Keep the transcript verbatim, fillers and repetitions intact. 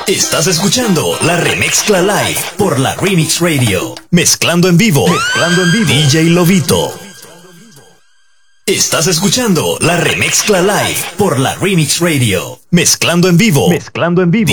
Estás escuchando la Remezcla Live por la Remix Radio. Mezclando en vivo. Mezclando en vivo. D J Lobito. Estás escuchando la Remezcla Live por la Remix Radio. Mezclando en vivo. Mezclando en vivo.